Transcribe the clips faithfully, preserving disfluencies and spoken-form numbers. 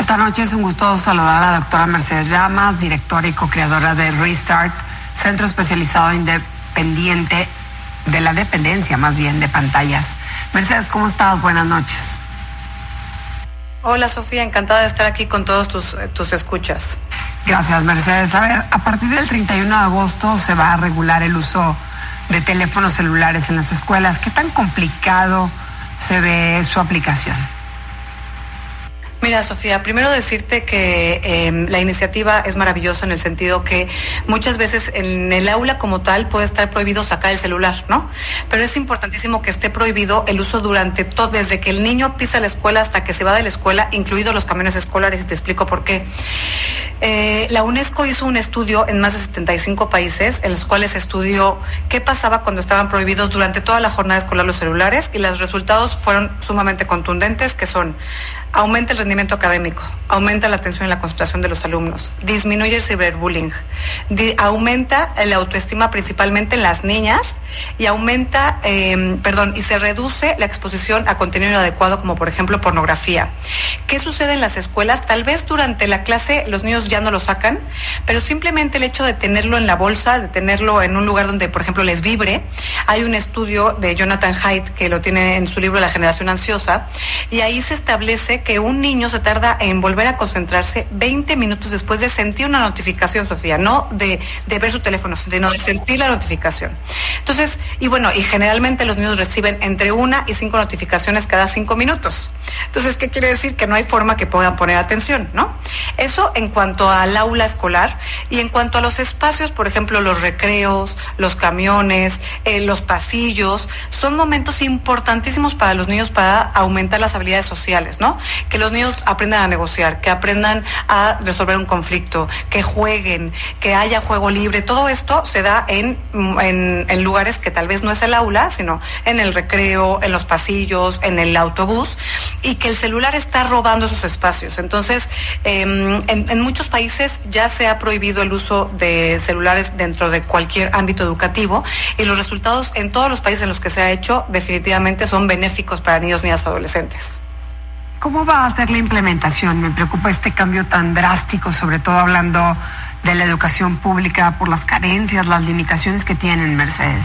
Esta noche es un gusto saludar a la doctora Mercedes Llamas, directora y co-creadora de Restart, centro especializado independiente de la dependencia, más bien, de pantallas. Mercedes, ¿cómo estás? Buenas noches. Hola, Sofía, encantada de estar aquí con todos tus, tus escuchas. Gracias, Mercedes. A ver, a partir del treinta y uno de agosto se va a regular el uso de teléfonos celulares en las escuelas. ¿Qué tan complicado se ve su aplicación? Mira, Sofía, primero decirte que eh, la iniciativa es maravillosa en el sentido que muchas veces en el aula como tal puede estar prohibido sacar el celular, ¿no? Pero es importantísimo que esté prohibido el uso durante todo, desde que el niño pisa la escuela hasta que se va de la escuela, incluidos los camiones escolares, y te explico por qué. Eh, la UNESCO hizo un estudio en más de setenta y cinco países, en los cuales estudió qué pasaba cuando estaban prohibidos durante toda la jornada escolar los celulares, y los resultados fueron sumamente contundentes, que son: aumenta el rendimiento académico, aumenta la atención y la concentración de los alumnos, disminuye el ciberbullying, di- aumenta la autoestima principalmente en las niñas, y aumenta, eh, perdón, y se reduce la exposición a contenido inadecuado, como por ejemplo pornografía. ¿Qué sucede en las escuelas? Tal vez durante la clase los niños ya no lo sacan, pero simplemente el hecho de tenerlo en la bolsa, de tenerlo en un lugar donde, por ejemplo, les vibre. Hay un estudio de Jonathan Haidt que lo tiene en su libro La generación ansiosa, y ahí se establece que un niño se tarda en volver a concentrarse veinte minutos después de sentir una notificación, Sofía, no de, de ver su teléfono, sino de sentir la notificación. Entonces, y bueno, y generalmente los niños reciben entre una y cinco notificaciones cada cinco minutos. Entonces, ¿qué quiere decir? Que no hay forma que puedan poner atención, ¿no? Eso en cuanto al aula escolar. Y en cuanto a los espacios, por ejemplo, los recreos, los camiones, eh, los pasillos, son momentos importantísimos para los niños para aumentar las habilidades sociales, ¿no? Que los niños aprendan a negociar, que aprendan a resolver un conflicto, que jueguen, que haya juego libre. Todo esto se da en, en, en lugares que tal vez no es el aula, sino en el recreo, en los pasillos, en el autobús, y que el celular está robando esos espacios. Entonces, eh, en, en muchos países ya se ha prohibido el uso de celulares dentro de cualquier ámbito educativo, y los resultados en todos los países en los que se ha hecho definitivamente son benéficos para niños, niñas, adolescentes. ¿Cómo va a ser la implementación? Me preocupa este cambio tan drástico, sobre todo hablando de la educación pública, por las carencias, las limitaciones que tienen, Mercedes.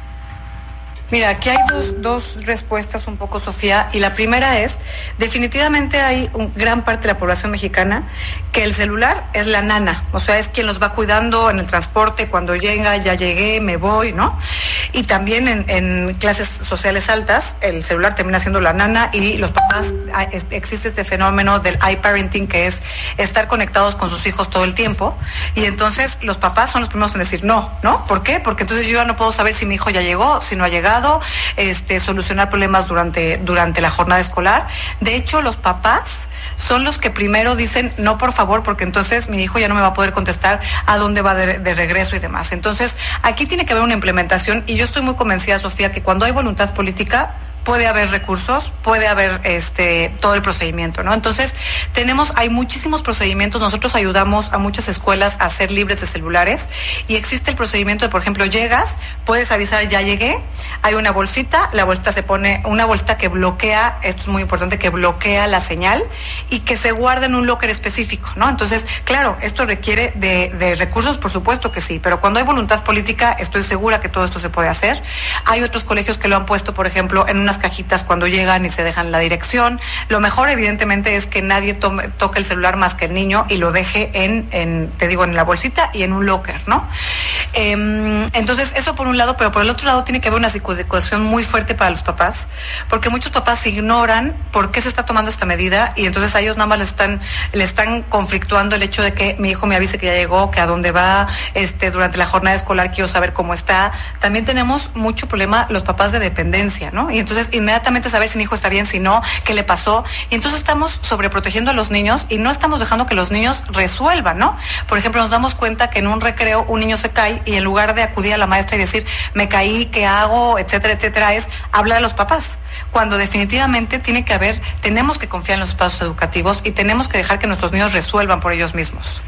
Mira, aquí hay dos, dos respuestas un poco, Sofía, y la primera es, definitivamente hay un gran parte de la población mexicana que el celular es la nana, o sea, es quien los va cuidando en el transporte, cuando llega, ya llegué, me voy, ¿no? Y también en, en clases sociales altas, el celular termina siendo la nana, y los papás, existe este fenómeno del iParenting, que es estar conectados con sus hijos todo el tiempo, y entonces los papás son los primeros en decir no, ¿no? ¿Por qué? Porque entonces yo ya no puedo saber si mi hijo ya llegó, si no ha llegado, Este, solucionar problemas durante, durante la jornada escolar. De hecho, los papás son los que primero dicen no, por favor, porque entonces mi hijo ya no me va a poder contestar a dónde va de, de regreso y demás. Entonces, aquí tiene que haber una implementación, y yo estoy muy convencida, Sofía, que cuando hay voluntad política puede haber recursos, puede haber este todo el procedimiento, ¿no? Entonces, tenemos, hay muchísimos procedimientos. Nosotros ayudamos a muchas escuelas a ser libres de celulares, y existe el procedimiento de, por ejemplo, llegas, puedes avisar, ya llegué, hay una bolsita, la bolsita se pone, una bolsita que bloquea, esto es muy importante, que bloquea la señal, y que se guarda en un locker específico, ¿no? Entonces, claro, esto requiere de, de recursos, por supuesto que sí, pero cuando hay voluntad política, estoy segura que todo esto se puede hacer. Hay otros colegios que lo han puesto, por ejemplo, en una cajitas cuando llegan y se dejan la dirección. Lo mejor, evidentemente, es que nadie tome, toque el celular más que el niño, y lo deje en, en, te digo, en la bolsita y en un locker, ¿no? Eh, entonces, eso por un lado, pero por el otro lado tiene que haber una psicoeducación muy fuerte para los papás, porque muchos papás ignoran por qué se está tomando esta medida, y entonces a ellos nada más le están, le están conflictuando el hecho de que mi hijo me avise que ya llegó, que a dónde va, este, durante la jornada escolar quiero saber cómo está. También tenemos mucho problema los papás de dependencia, ¿no? Y entonces inmediatamente saber si mi hijo está bien, si no, qué le pasó. Y entonces estamos sobreprotegiendo a los niños, y no estamos dejando que los niños resuelvan, ¿no? Por ejemplo, nos damos cuenta que en un recreo un niño se cae, y en lugar de acudir a la maestra y decir, me caí, ¿qué hago?, etcétera, etcétera, es hablar a los papás. Cuando definitivamente tiene que haber, tenemos que confiar en los espacios educativos, y tenemos que dejar que nuestros niños resuelvan por ellos mismos.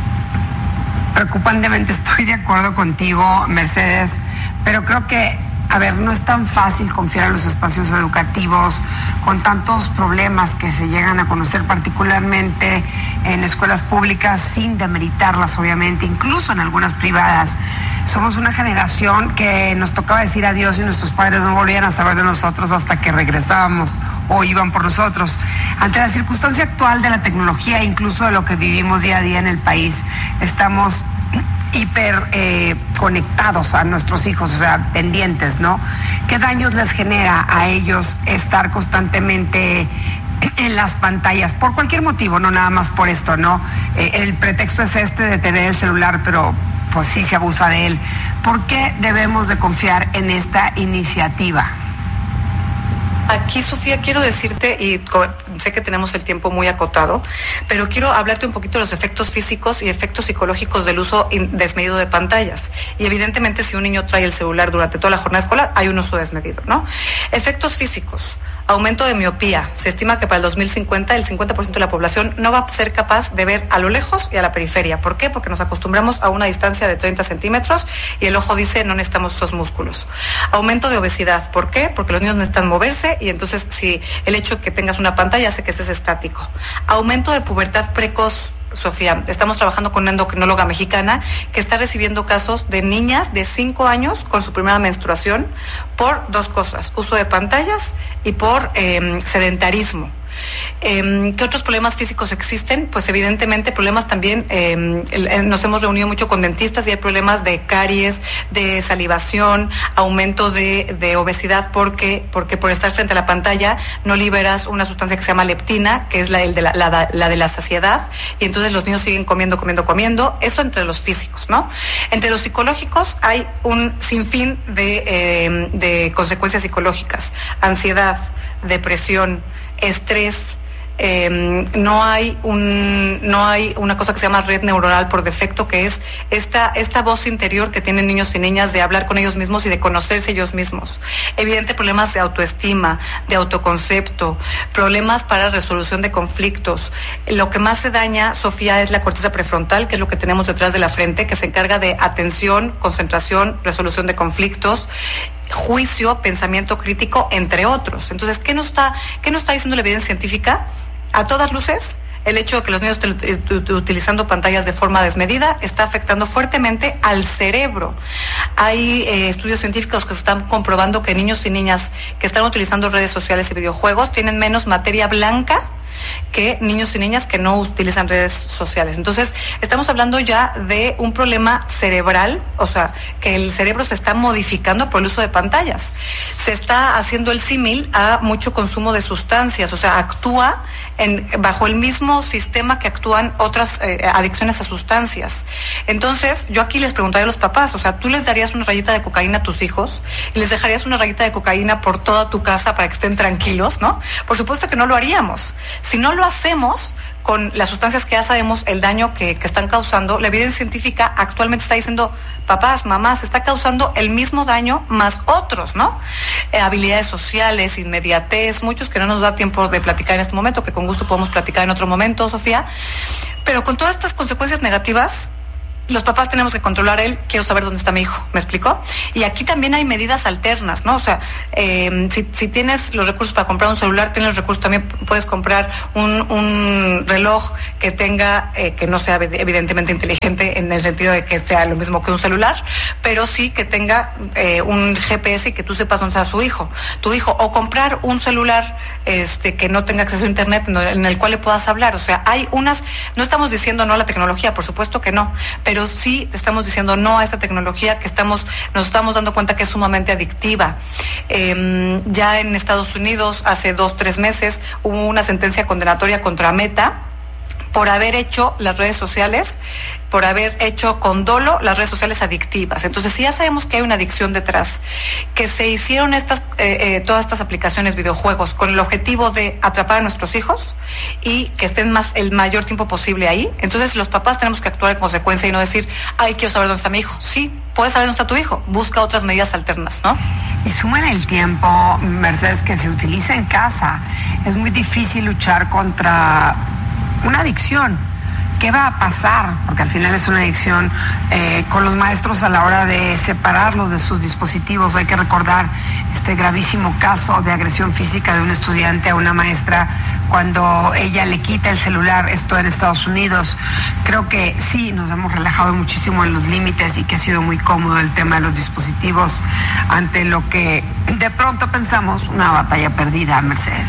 Preocupantemente estoy de acuerdo contigo, Mercedes, pero creo que a ver, no es tan fácil confiar en los espacios educativos con tantos problemas que se llegan a conocer, particularmente en escuelas públicas, sin demeritarlas, obviamente, incluso en algunas privadas. Somos una generación que nos tocaba decir adiós y nuestros padres no volvían a saber de nosotros hasta que regresábamos o iban por nosotros. Ante la circunstancia actual de la tecnología, incluso de lo que vivimos día a día en el país, estamos hiper eh, conectados a nuestros hijos, o sea, pendientes, ¿no? ¿Qué daños les genera a ellos estar constantemente en las pantallas? Por cualquier motivo, no nada más por esto, ¿no? Eh, el pretexto es este de tener el celular, pero pues sí se abusa de él. ¿Por qué debemos de confiar en esta iniciativa? Aquí, Sofía, quiero decirte, y sé que tenemos el tiempo muy acotado, pero quiero hablarte un poquito de los efectos físicos y efectos psicológicos del uso desmedido de pantallas. Y evidentemente, si un niño trae el celular durante toda la jornada escolar, hay un uso desmedido, ¿no? Efectos físicos. Aumento de miopía. Se estima que para el dos mil cincuenta el cincuenta por ciento de la población no va a ser capaz de ver a lo lejos y a la periferia. ¿Por qué? Porque nos acostumbramos a una distancia de treinta centímetros y el ojo dice no necesitamos esos músculos. Aumento de obesidad. ¿Por qué? Porque los niños necesitan moverse y entonces si el hecho de que tengas una pantalla hace que estés estático. Aumento de pubertad precoz. Sofía, estamos trabajando con una endocrinóloga mexicana que está recibiendo casos de niñas de cinco años con su primera menstruación por dos cosas, uso de pantallas y por eh, sedentarismo. Eh, ¿Qué otros problemas físicos existen? Pues evidentemente problemas también, eh, nos hemos reunido mucho con dentistas y hay problemas de caries, de salivación, aumento de, de obesidad porque, porque por estar frente a la pantalla no liberas una sustancia que se llama leptina, que es la, el de la, la, la de la saciedad, y entonces los niños siguen comiendo, comiendo, comiendo. Eso entre los físicos, ¿no? Entre los psicológicos hay un sinfín de, eh, de consecuencias psicológicas, ansiedad, depresión, estrés. Eh, no hay un no hay una cosa que se llama red neuronal por defecto, que es esta esta voz interior que tienen niños y niñas de hablar con ellos mismos y de conocerse ellos mismos. Evidente problemas de autoestima, de autoconcepto, problemas para resolución de conflictos. Lo que más se daña, Sofía, es la corteza prefrontal, que es lo que tenemos detrás de la frente, que se encarga de atención, concentración, resolución de conflictos, juicio, pensamiento crítico, entre otros. Entonces, ¿qué nos está, qué nos está diciendo la evidencia científica? A todas luces, el hecho de que los niños estén utilizando pantallas de forma desmedida está afectando fuertemente al cerebro. Hay eh, estudios científicos que están comprobando que niños y niñas que están utilizando redes sociales y videojuegos tienen menos materia blanca que niños y niñas que no utilizan redes sociales. Entonces, estamos hablando ya de un problema cerebral, o sea, que el cerebro se está modificando por el uso de pantallas. Se está haciendo el símil a mucho consumo de sustancias, o sea, actúa en, bajo el mismo sistema que actúan otras eh, adicciones a sustancias. Entonces, yo aquí les preguntaría a los papás, o sea, ¿tú les darías una rayita de cocaína a tus hijos y les dejarías una rayita de cocaína por toda tu casa para que estén tranquilos, no? Por supuesto que no lo haríamos. Si no lo hacemos con las sustancias que ya sabemos el daño que, que están causando, la evidencia científica actualmente está diciendo, papás, mamás, está causando el mismo daño más otros, ¿no? Eh, habilidades sociales, inmediatez, muchos que no nos da tiempo de platicar en este momento, que con gusto podemos platicar en otro momento, Sofía. Pero con todas estas consecuencias negativas, los papás tenemos que controlar el quiero saber dónde está mi hijo, ¿me explicó? Y aquí también hay medidas alternas, ¿no? O sea, eh, si, si tienes los recursos para comprar un celular, tienes los recursos, también puedes comprar un, un reloj que tenga, eh, que no sea evidentemente inteligente en el sentido de que sea lo mismo que un celular, pero sí que tenga eh, un G P S y que tú sepas dónde está su hijo, tu hijo, o comprar un celular este que no tenga acceso a internet en el, en el cual le puedas hablar. O sea, hay unas, no estamos diciendo no a la tecnología, por supuesto que no, pero pero sí estamos diciendo no a esta tecnología que estamos, nos estamos dando cuenta que es sumamente adictiva. Eh, ya en Estados Unidos, hace dos, tres meses, hubo una sentencia condenatoria contra Meta por haber hecho las redes sociales, por haber hecho con dolo las redes sociales adictivas. Entonces, si ya sabemos que hay una adicción detrás, que se hicieron estas eh, eh, todas estas aplicaciones, videojuegos, con el objetivo de atrapar a nuestros hijos y que estén más el mayor tiempo posible ahí, entonces los papás tenemos que actuar en consecuencia y no decir, ay, quiero saber dónde está mi hijo. Sí, puedes saber dónde está tu hijo, busca otras medidas alternas, ¿no? Y suma en el tiempo, Mercedes, que se utiliza en casa. Es muy difícil luchar contra una adicción. ¿qué va a pasar? Porque al final es una adicción eh, con los maestros a la hora de separarlos de sus dispositivos. Hay que recordar este gravísimo caso de agresión física de un estudiante a una maestra cuando ella le quita el celular, esto en Estados Unidos. Creo que sí, nos hemos relajado muchísimo en los límites y que ha sido muy cómodo el tema de los dispositivos ante lo que de pronto pensamos una batalla perdida, Mercedes.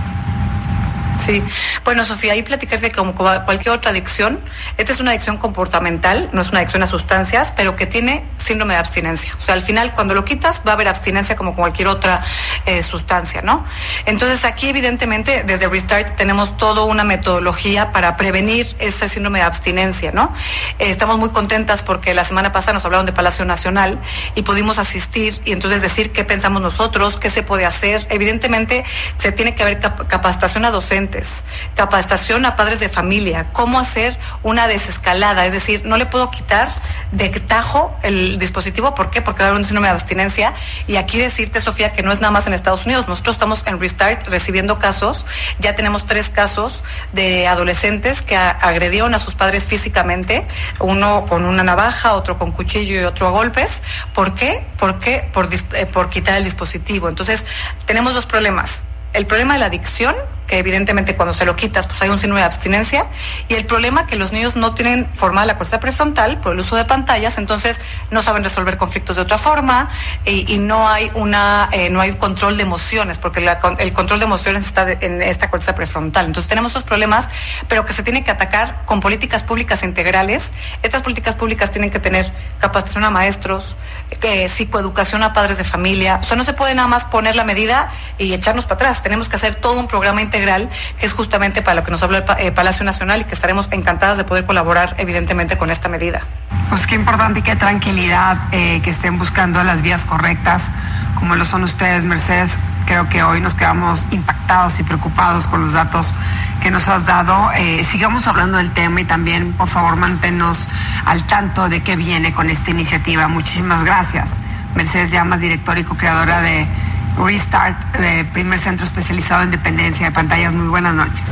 Sí, bueno, Sofía, ahí platicar de como cualquier otra adicción, esta es una adicción comportamental, no es una adicción a sustancias, pero que tiene síndrome de abstinencia. O sea, al final, cuando lo quitas, va a haber abstinencia como cualquier otra eh, sustancia, ¿no? Entonces, aquí, evidentemente, desde Restart tenemos toda una metodología para prevenir ese síndrome de abstinencia, ¿no? Eh, estamos muy contentas porque la semana pasada nos hablaron de Palacio Nacional y pudimos asistir y entonces decir qué pensamos nosotros, qué se puede hacer. Evidentemente, se tiene que haber cap- capacitación a docentes, capacitación a padres de familia, cómo hacer una desescalada, es decir, no le puedo quitar de tajo el dispositivo. ¿Por qué? Porque va a haber un síndrome de abstinencia. Y aquí decirte, Sofía, que no es nada más en Estados Unidos. Nosotros estamos en Restart recibiendo casos, ya tenemos tres casos de adolescentes que a- agredieron a sus padres físicamente, uno con una navaja, otro con cuchillo y otro a golpes. ¿Por qué? ¿Por qué? Por, dis- eh, por quitar el dispositivo. Entonces, tenemos dos problemas. El problema de la adicción, que evidentemente cuando se lo quitas pues hay un síndrome de abstinencia, y el problema que los niños no tienen formada la corteza prefrontal por el uso de pantallas, entonces no saben resolver conflictos de otra forma y, y no hay una eh, no hay control de emociones, porque la, el control de emociones está de, en esta corteza prefrontal. Entonces tenemos esos problemas, pero que se tienen que atacar con políticas públicas integrales. Estas políticas públicas tienen que tener capacitación a maestros, eh, psicoeducación a padres de familia. O sea, no se puede nada más poner la medida y echarnos para atrás. Tenemos que hacer todo un programa integral, que es justamente para lo que nos habló el eh, Palacio Nacional, y que estaremos encantadas de poder colaborar evidentemente con esta medida. Pues qué importante y qué tranquilidad eh, que estén buscando las vías correctas, como lo son ustedes, Mercedes. Creo que hoy nos quedamos impactados y preocupados con los datos que nos has dado. Eh, sigamos hablando del tema y también, por favor, manténnos al tanto de qué viene con esta iniciativa. Muchísimas gracias. Mercedes Llamas, directora y co-creadora de Restart, eh, primer centro especializado en dependencia de pantallas. Muy buenas noches.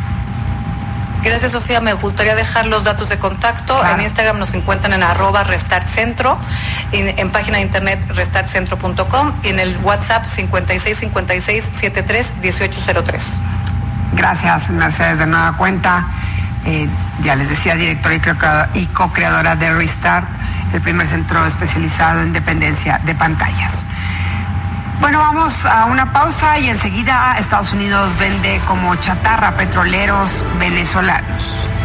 Gracias, Sofía. Me gustaría dejar los datos de contacto. Claro. En Instagram nos encuentran en arroba Restart Centro, en, en página de internet restart centro punto com y en el WhatsApp cincuenta y seis cincuenta y seis setenta y tres dieciocho cero tres. Gracias, Mercedes, de nueva cuenta. Eh, ya les decía, directora y co-creadora de Restart, el primer centro especializado en dependencia de pantallas. Bueno, vamos a una pausa y enseguida Estados Unidos vende como chatarra petroleros venezolanos.